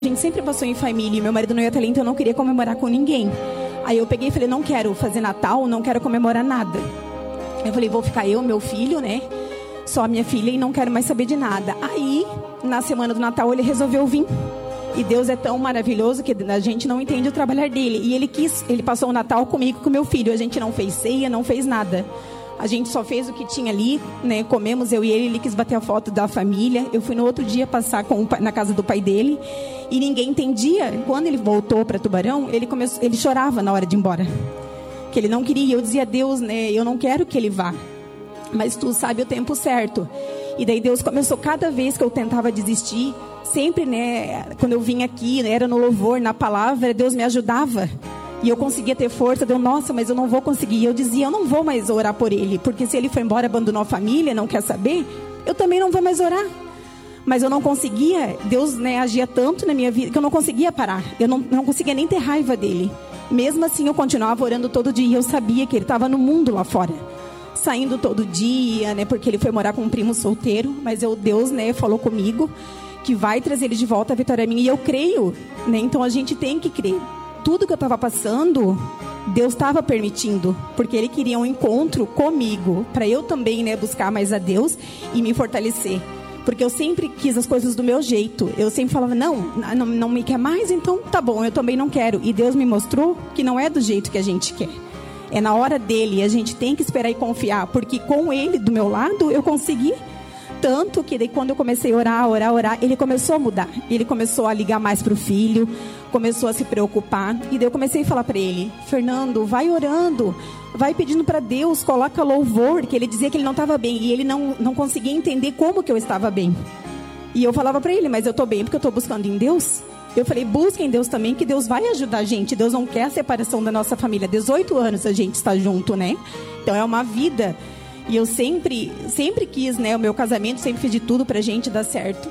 A gente sempre passou em família e meu marido não ia ter ali, então eu não queria comemorar com ninguém. Aí eu peguei e falei, não quero fazer Natal, não quero comemorar nada. Eu falei, vou ficar eu, meu filho, né? Só a minha filha e não quero mais saber de nada. Aí, na semana do Natal, ele resolveu vir. E Deus é tão maravilhoso que a gente não entende o trabalhar dele. E ele passou o Natal comigo, com meu filho. A gente não fez ceia, não fez nada. A gente só fez o que tinha ali, né? Comemos, eu e ele quis bater a foto da família. Eu fui no outro dia passar na casa do pai dele. E ninguém entendia. Quando ele voltou para Tubarão, ele chorava na hora de ir embora. Que ele não queria. Eu dizia, Deus, né? Eu não quero que ele vá. Mas tu sabe o tempo certo. E daí Deus começou, cada vez que eu tentava desistir, sempre, né? Quando eu vinha aqui, né, era no louvor, na palavra, Deus me ajudava. E eu conseguia ter força, nossa, mas eu não vou conseguir. E eu dizia, eu não vou mais orar por ele, porque se ele foi embora, abandonou a família, não quer saber, eu também não vou mais orar. Mas eu não conseguia, Deus, né, agia tanto na minha vida, que eu não conseguia parar. Eu não conseguia nem ter raiva dele. Mesmo assim, eu continuava orando todo dia, e eu sabia que ele estava no mundo lá fora. Saindo todo dia, né, porque ele foi morar com um primo solteiro, mas Deus, né, falou comigo que vai trazer ele de volta, a vitória é minha, e eu creio, né, então a gente tem que crer. Tudo que eu estava passando, Deus estava permitindo, porque Ele queria um encontro comigo, para eu também, né, buscar mais a Deus e me fortalecer. Porque eu sempre quis as coisas do meu jeito. Eu sempre falava, não me quer mais, então tá bom, eu também não quero. E Deus me mostrou que não é do jeito que a gente quer. É na hora dele, a gente tem que esperar e confiar, porque com Ele do meu lado, eu consegui. Tanto que daí quando eu comecei a orar, ele começou a mudar. Ele começou a ligar mais para o filho, começou a se preocupar. E daí eu comecei a falar para ele, Fernando, vai orando, vai pedindo para Deus, coloca louvor, que ele dizia que ele não estava bem. E ele não conseguia entender como que eu estava bem. E eu falava para ele, mas eu estou bem porque eu estou buscando em Deus. Eu falei, busca em Deus também, que Deus vai ajudar a gente. Deus não quer a separação da nossa família. 18 anos a gente está junto, né? Então é uma vida. E eu sempre quis, né, o meu casamento, sempre fiz de tudo pra gente dar certo.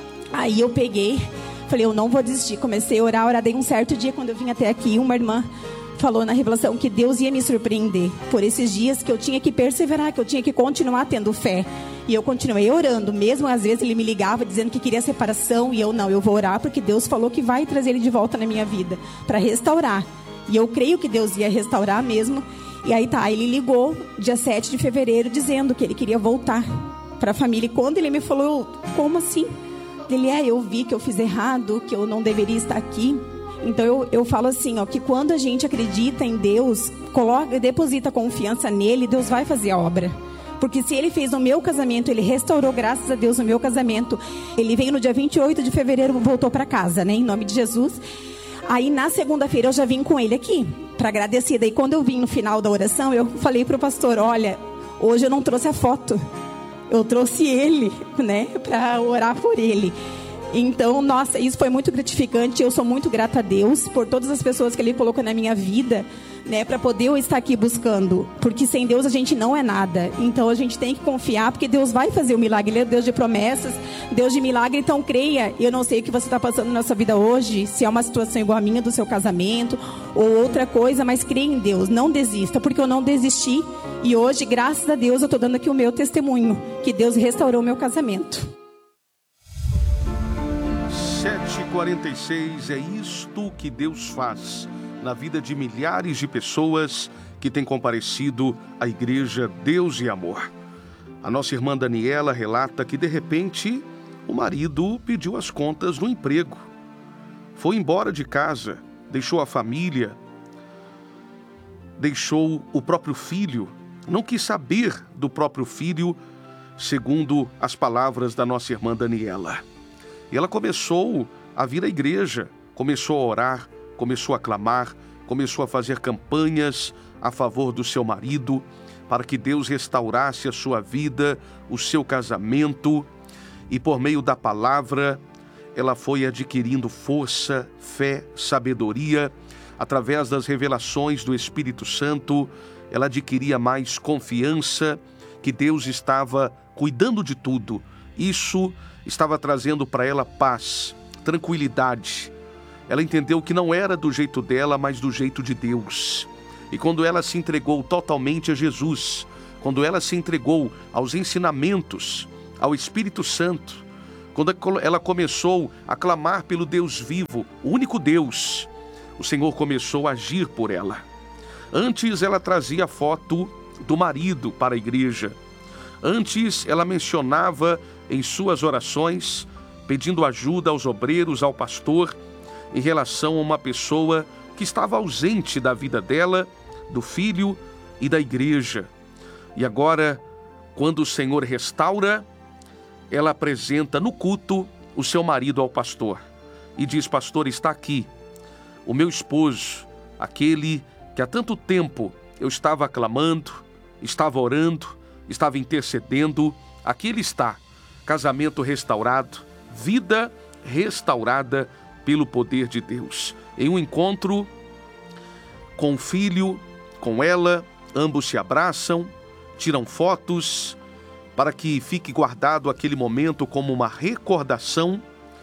Aí eu peguei, falei, eu não vou desistir. Comecei a orar. Daí um certo dia, quando eu vim até aqui, uma irmã falou na revelação que Deus ia me surpreender. Por esses dias que eu tinha que perseverar, que eu tinha que continuar tendo fé. E eu continuei orando, mesmo às vezes ele me ligava dizendo que queria separação. E eu vou orar porque Deus falou que vai trazer ele de volta na minha vida, para restaurar. E eu creio que Deus ia restaurar mesmo. E aí ele ligou dia 7 de fevereiro dizendo que ele queria voltar para a família. E quando ele me falou, como assim? Ele, eu vi que eu fiz errado, que eu não deveria estar aqui. Então eu falo assim, que quando a gente acredita em Deus, deposita confiança nele, Deus vai fazer a obra. Porque se ele fez no meu casamento, ele restaurou, graças a Deus, o meu casamento. Ele veio no dia 28 de fevereiro, voltou para casa, né, em nome de Jesus. Aí na segunda-feira eu já vim com ele aqui, para agradecer. Daí quando eu vim no final da oração, eu falei para o pastor, olha, hoje eu não trouxe a foto, eu trouxe ele, né, para orar por ele. Então, nossa, isso foi muito gratificante. Eu sou muito grata a Deus por todas as pessoas que Ele colocou na minha vida, né, para poder eu estar aqui buscando. Porque sem Deus a gente não é nada. Então a gente tem que confiar, porque Deus vai fazer o milagre. Ele é Deus de promessas, Deus de milagre. Então creia. Eu não sei o que você está passando na sua vida hoje, se é uma situação igual a minha do seu casamento ou outra coisa, mas creia em Deus. Não desista, porque eu não desisti. E hoje, graças a Deus, eu estou dando aqui o meu testemunho, que Deus restaurou o meu casamento. 7h46, é isto que Deus faz na vida de milhares de pessoas que têm comparecido à igreja Deus e Amor. A nossa irmã Daniela relata que, de repente, o marido pediu as contas no emprego. Foi embora de casa, deixou a família, deixou o próprio filho, não quis saber do próprio filho, segundo as palavras da nossa irmã Daniela. E ela começou a vir à igreja, começou a orar, começou a clamar, começou a fazer campanhas a favor do seu marido, para que Deus restaurasse a sua vida, o seu casamento. E por meio da palavra, ela foi adquirindo força, fé, sabedoria. Através das revelações do Espírito Santo, ela adquiria mais confiança que Deus estava cuidando de tudo. Isso estava trazendo para ela paz, tranquilidade. Ela entendeu que não era do jeito dela, mas do jeito de Deus. E quando ela se entregou totalmente a Jesus, quando ela se entregou aos ensinamentos, ao Espírito Santo, quando ela começou a clamar pelo Deus vivo, o único Deus, o Senhor começou a agir por ela. Antes ela trazia a foto do marido para a igreja. Antes ela mencionava em suas orações, pedindo ajuda aos obreiros, ao pastor, em relação a uma pessoa que estava ausente da vida dela, do filho e da igreja. E agora, quando o Senhor restaura, ela apresenta no culto o seu marido ao pastor e diz: pastor, está aqui o meu esposo, aquele que há tanto tempo eu estava clamando, estava orando, estava intercedendo, aqui ele está, casamento restaurado, vida restaurada pelo poder de Deus. Em um encontro com o filho, com ela, ambos se abraçam, tiram fotos, para que fique guardado aquele momento como uma recordação.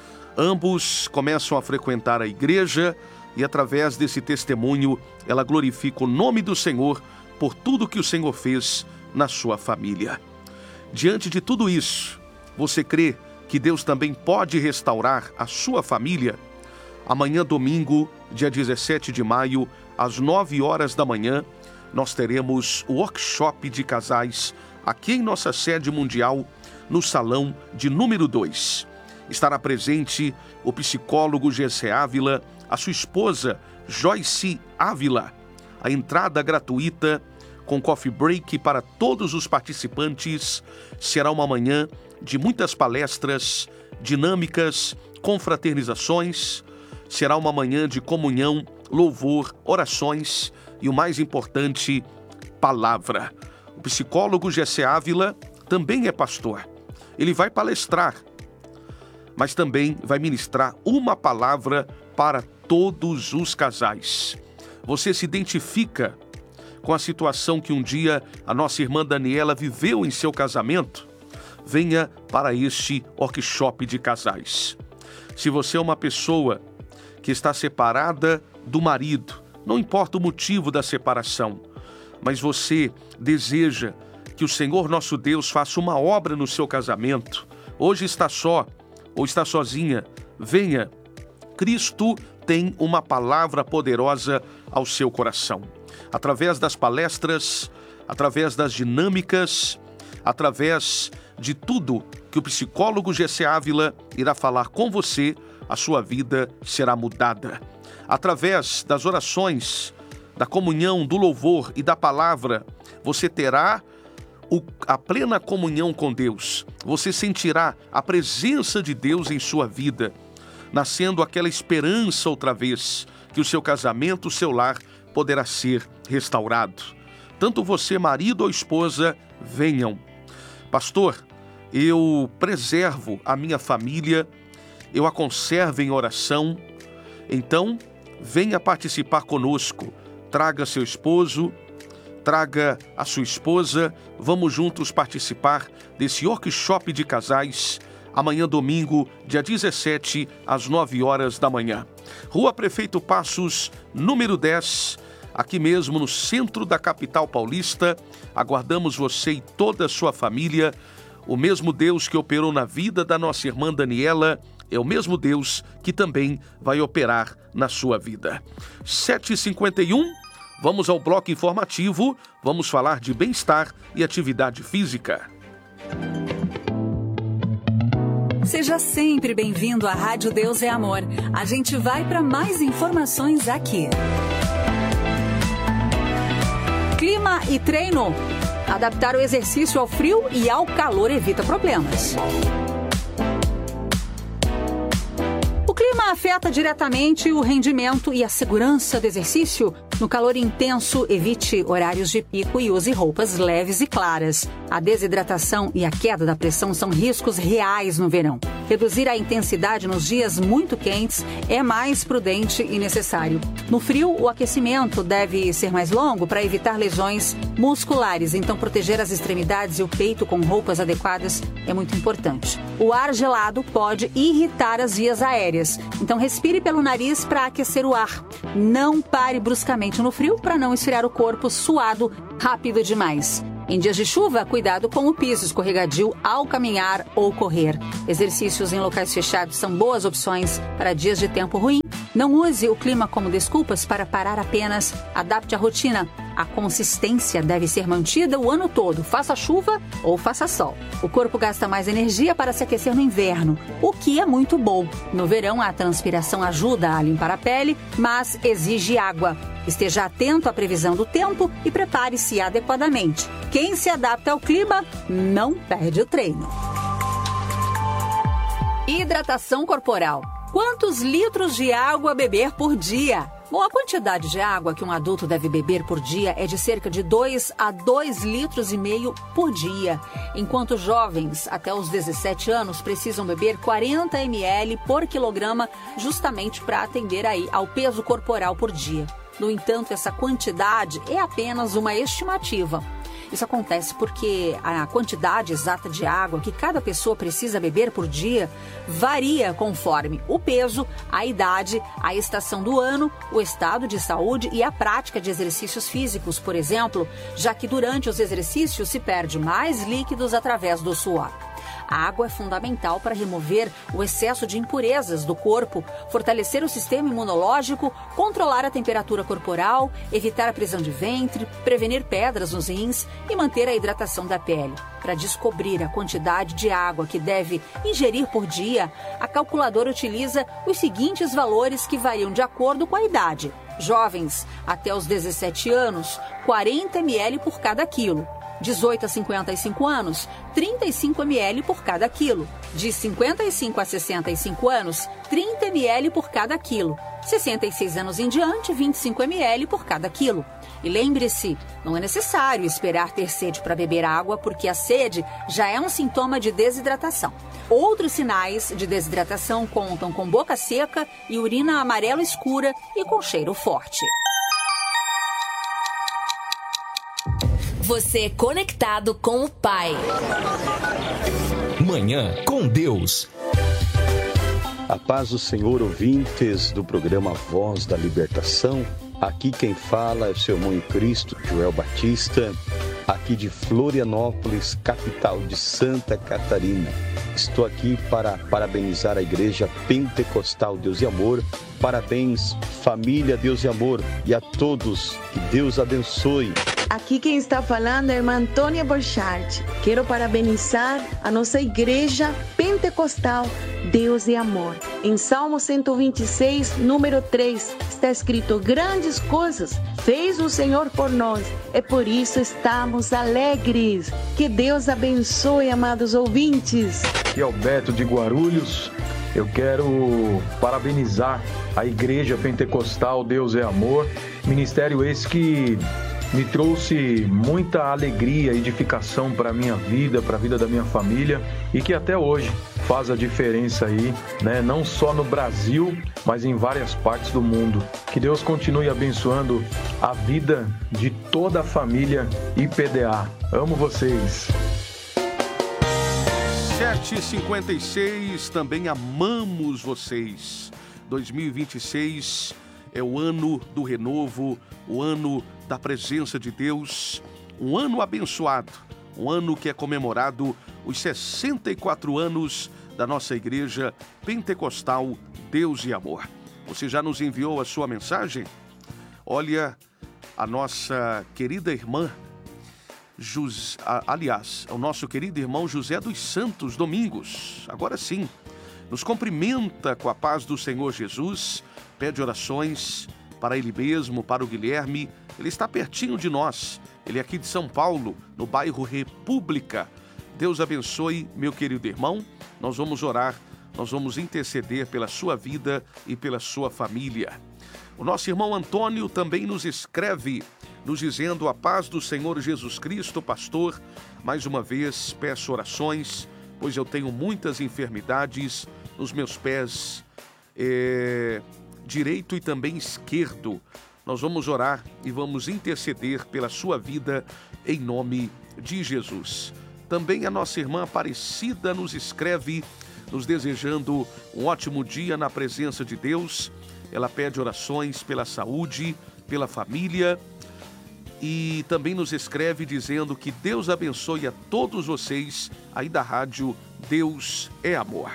Ambos começam a frequentar a igreja e, através desse testemunho, ela glorifica o nome do Senhor por tudo que o Senhor fez na sua família. Diante de tudo isso, você crê que Deus também pode restaurar a sua família? Amanhã, domingo, dia 17 de maio, às 9 horas da manhã, nós teremos o workshop de casais aqui em nossa sede mundial, no salão de número 2. Estará presente o psicólogo Gessé Ávila, a sua esposa Joyce Ávila. A entrada gratuita com coffee break para todos os participantes. Será uma manhã de muitas palestras, dinâmicas, confraternizações. Será uma manhã de comunhão, louvor, orações e o mais importante, palavra. O psicólogo Gessé Ávila também é pastor. Ele vai palestrar, mas também vai ministrar uma palavra para todos os casais. Você se identifica com a situação que um dia a nossa irmã Daniela viveu em seu casamento? Venha para este workshop de casais. Se você é uma pessoa que está separada do marido, não importa o motivo da separação, mas você deseja que o Senhor nosso Deus faça uma obra no seu casamento, hoje está só ou está sozinha, venha. Cristo tem uma palavra poderosa ao seu coração. Através das palestras, através das dinâmicas, através de tudo que o psicólogo Gessé Ávila irá falar com você, a sua vida será mudada. Através das orações, da comunhão, do louvor e da palavra, você terá a plena comunhão com Deus. Você sentirá a presença de Deus em sua vida, nascendo aquela esperança outra vez, que o seu casamento, o seu lar, poderá ser restaurado. Tanto você, marido ou esposa, venham. Pastor, eu preservo a minha família, eu a conservo em oração. Então, venha participar conosco. Traga seu esposo, traga a sua esposa. Vamos juntos participar desse workshop de casais. Amanhã, domingo, dia 17, às 9 horas da manhã. Rua Prefeito Passos, número 10, aqui mesmo no centro da capital paulista. Aguardamos você e toda a sua família. O mesmo Deus que operou na vida da nossa irmã Daniela é o mesmo Deus que também vai operar na sua vida. 7h51, vamos ao bloco informativo. Vamos falar de bem-estar e atividade física. Seja sempre bem-vindo à Rádio Deus é Amor. A gente vai para mais informações aqui. Clima e treino. Adaptar o exercício ao frio e ao calor evita problemas. O clima afeta diretamente o rendimento e a segurança do exercício. No calor intenso, evite horários de pico e use roupas leves e claras. A desidratação e a queda da pressão são riscos reais no verão. Reduzir a intensidade nos dias muito quentes é mais prudente e necessário. No frio, o aquecimento deve ser mais longo para evitar lesões musculares, então proteger as extremidades e o peito com roupas adequadas é muito importante. O ar gelado pode irritar as vias aéreas, então respire pelo nariz para aquecer o ar. Não pare bruscamente no frio para não esfriar o corpo suado rápido demais. Em dias de chuva, cuidado com o piso escorregadio ao caminhar ou correr. Exercícios em locais fechados são boas opções para dias de tempo ruim. Não use o clima como desculpas para parar apenas. Adapte a rotina. A consistência deve ser mantida o ano todo, faça chuva ou faça sol. O corpo gasta mais energia para se aquecer no inverno, o que é muito bom. No verão, a transpiração ajuda a limpar a pele, mas exige água. Esteja atento à previsão do tempo e prepare-se adequadamente. Quem se adapta ao clima não perde o treino. Hidratação corporal. Quantos litros de água beber por dia? Bom, a quantidade de água que um adulto deve beber por dia é de cerca de 2 a 2,5 litros por dia, enquanto jovens até os 17 anos precisam beber 40 ml por quilograma, justamente para atender aí ao peso corporal por dia. No entanto, essa quantidade é apenas uma estimativa. Isso acontece porque a quantidade exata de água que cada pessoa precisa beber por dia varia conforme o peso, a idade, a estação do ano, o estado de saúde e a prática de exercícios físicos, por exemplo, já que durante os exercícios se perde mais líquidos através do suor. A água é fundamental para remover o excesso de impurezas do corpo, fortalecer o sistema imunológico, controlar a temperatura corporal, evitar a prisão de ventre, prevenir pedras nos rins e manter a hidratação da pele. Para descobrir a quantidade de água que deve ingerir por dia, a calculadora utiliza os seguintes valores que variam de acordo com a idade. Jovens, até os 17 anos, 40 ml por cada quilo. 18 a 55 anos, 35 ml por cada quilo. De 55 a 65 anos, 30 ml por cada quilo. 66 anos em diante, 25 ml por cada quilo. E lembre-se, não é necessário esperar ter sede para beber água, porque a sede já é um sintoma de desidratação. Outros sinais de desidratação contam com boca seca e urina amarela escura e com cheiro forte. Você conectado com o Pai. Manhã com Deus. A paz do Senhor, ouvintes do programa Voz da Libertação. Aqui quem fala é o seu irmão em Cristo, Joel Batista, aqui de Florianópolis, capital de Santa Catarina. Estou aqui para parabenizar a Igreja Pentecostal Deus e Amor. Parabéns, família Deus e Amor, e a todos, que Deus abençoe. Aqui quem está falando é a irmã Antônia Borchardt. Quero parabenizar a nossa Igreja Pentecostal Deus e Amor. Em Salmo 126, número 3, está escrito: grandes coisas fez o Senhor por nós, e por isso estamos alegres. Que Deus abençoe, amados ouvintes. Aqui é o Beto de Guarulhos. Eu quero parabenizar a Igreja Pentecostal Deus é Amor, ministério esse que me trouxe muita alegria e edificação para a minha vida, para a vida da minha família, e que até hoje faz a diferença aí, né? Não só no Brasil, mas em várias partes do mundo. Que Deus continue abençoando a vida de toda a família IPDA. Amo vocês. 7h56, também amamos vocês. 2026 é o ano do renovo, o ano da presença de Deus, um ano abençoado, um ano que é comemorado os 64 anos da nossa Igreja Pentecostal Deus e Amor. Você já nos enviou a sua mensagem? Olha, a nossa querida irmã, o nosso querido irmão José dos Santos Domingos, agora sim, nos cumprimenta com a paz do Senhor Jesus, pede orações para ele mesmo, para o Guilherme. Ele está pertinho de nós, ele é aqui de São Paulo, no bairro República. Deus abençoe, meu querido irmão. Nós vamos orar, nós vamos interceder pela sua vida e pela sua família. O nosso irmão Antônio também nos escreve, nos dizendo: a paz do Senhor Jesus Cristo, pastor. Mais uma vez peço orações, pois eu tenho muitas enfermidades nos meus pés direito e também esquerdo. Nós vamos orar e vamos interceder pela sua vida em nome de Jesus. Também a nossa irmã Aparecida nos escreve, nos desejando um ótimo dia na presença de Deus. Ela pede orações pela saúde, pela família e também nos escreve dizendo que Deus abençoe a todos vocês aí da rádio Deus é Amor.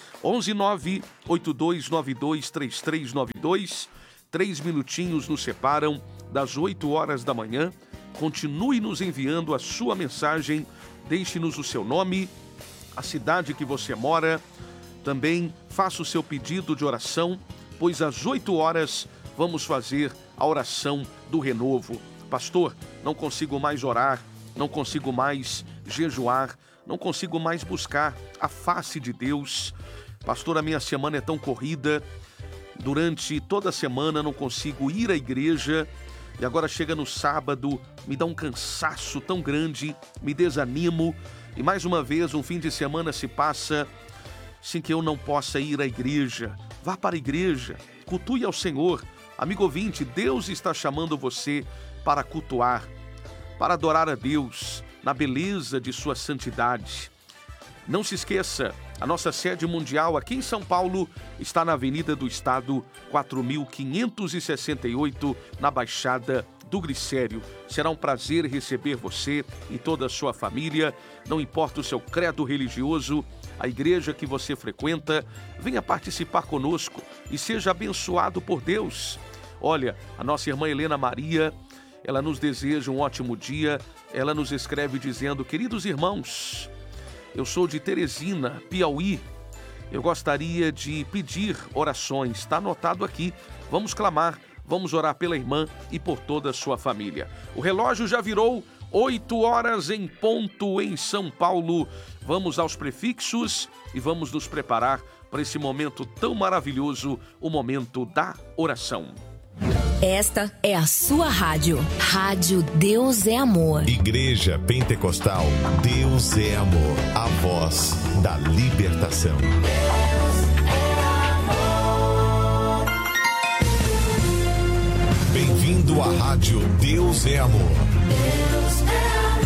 11982923392. 3 minutinhos nos separam das 8 horas da manhã. Continue nos enviando a sua mensagem. Deixe-nos o seu nome, a cidade que você mora. Também faça o seu pedido de oração, pois às 8 horas vamos fazer a oração do renovo. Pastor, não consigo mais orar, não consigo mais jejuar, não consigo mais buscar a face de Deus. Pastor, a minha semana é tão corrida, durante toda a semana não consigo ir à igreja e agora chega no sábado, me dá um cansaço tão grande, me desanimo e mais uma vez um fim de semana se passa sem que eu não possa ir à igreja. Vá para a igreja, cultue ao Senhor. Amigo ouvinte, Deus está chamando você para cultuar, para adorar a Deus na beleza de sua santidade. Não se esqueça, a nossa sede mundial aqui em São Paulo está na Avenida do Estado, 4568, na Baixada do Glicério. Será um prazer receber você e toda a sua família, não importa o seu credo religioso, a igreja que você frequenta, venha participar conosco e seja abençoado por Deus. Olha, a nossa irmã Helena Maria, ela nos deseja um ótimo dia, ela nos escreve dizendo: queridos irmãos, eu sou de Teresina, Piauí. Eu gostaria de pedir orações. Está anotado aqui. Vamos clamar, vamos orar pela irmã e por toda a sua família. O relógio já virou 8 horas em ponto em São Paulo. Vamos aos prefixos e vamos nos preparar para esse momento tão maravilhoso, o momento da oração. Esta é a sua rádio. Rádio Deus é Amor. Igreja Pentecostal Deus é Amor. A voz da libertação. Deus é amor. Bem-vindo à rádio Deus é Amor. Deus é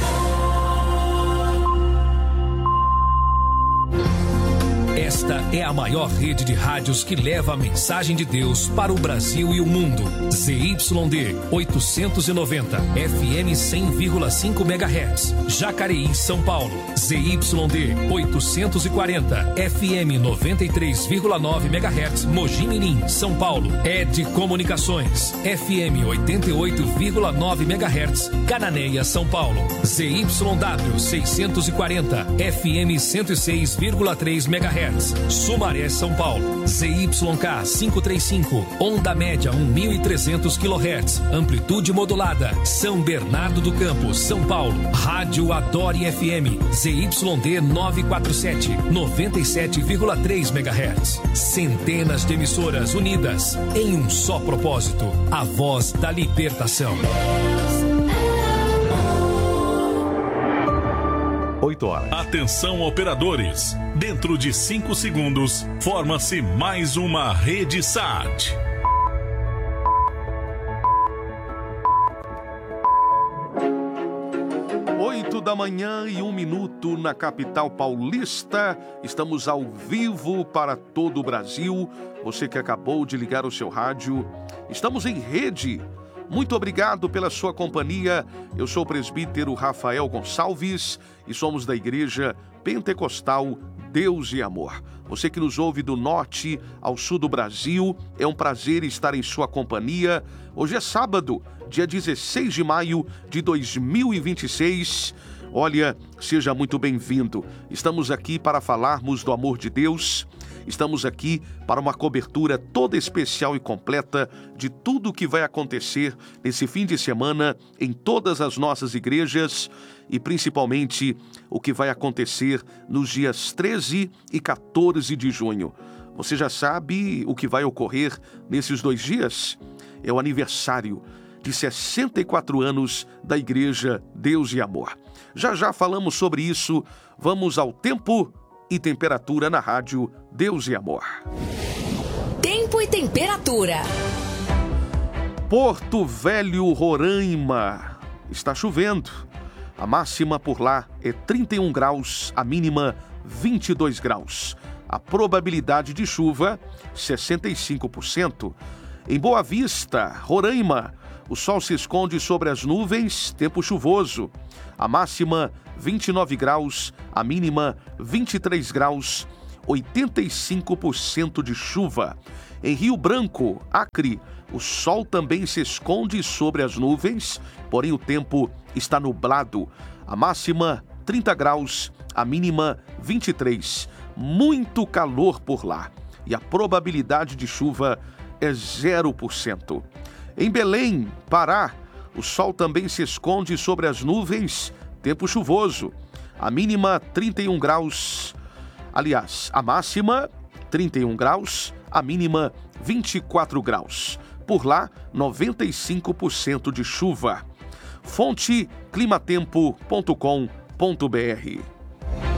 Esta é a maior rede de rádios que leva a mensagem de Deus para o Brasil e o mundo. ZYD 890, FM 100,5 MHz, Jacareí, São Paulo. ZYD 840, FM 93,9 MHz, Mogi Mirim, São Paulo. ED Comunicações, FM 88,9 MHz, Cananéia, São Paulo. ZYW 640, FM 106,3 MHz. Sumaré, São Paulo. ZYK 535, onda média 1.300 kHz, amplitude modulada, São Bernardo do Campo, São Paulo. Rádio Adore FM, ZYD 947, 97,3 MHz. Centenas de emissoras unidas em um só propósito, a voz da libertação. 8 horas. Atenção, operadores. Dentro de 5 segundos, forma-se mais uma rede SAT. 8 da manhã e 1 minuto na capital paulista. Estamos ao vivo para todo o Brasil. Você que acabou de ligar o seu rádio, estamos em rede. Muito obrigado pela sua companhia. Eu sou o presbítero Rafael Gonçalves e somos da Igreja Pentecostal Deus e Amor. Você que nos ouve do norte ao sul do Brasil, é um prazer estar em sua companhia. Hoje é sábado, dia 16 de maio de 2026. Olha, seja muito bem-vindo. Estamos aqui para falarmos do amor de Deus. Estamos aqui para uma cobertura toda especial e completa de tudo o que vai acontecer nesse fim de semana em todas as nossas igrejas e principalmente o que vai acontecer nos dias 13 e 14 de junho. Você já sabe o que vai ocorrer nesses 2 dias? É o aniversário de 64 anos da Igreja Deus e Amor. Já falamos sobre isso. Vamos ao tempo e temperatura na rádio Deus e Amor. Tempo e temperatura. Porto Velho, Roraima. Está chovendo. A máxima por lá é 31 graus, a mínima 22 graus. A probabilidade de chuva, 65%. Em Boa Vista, Roraima, o sol se esconde sobre as nuvens, tempo chuvoso. A máxima 29 graus, a mínima 23 graus, 85% de chuva. Em Rio Branco, Acre, o sol também se esconde sobre as nuvens, porém o tempo está nublado. A máxima 30 graus, a mínima 23. Muito calor por lá. E a probabilidade de chuva é 0%. Em Belém, Pará, o sol também se esconde sobre as nuvens, tempo chuvoso. A mínima 31 graus, aliás, a máxima 31 graus, a mínima 24 graus. Por lá, 95% de chuva. Fonte climatempo.com.br.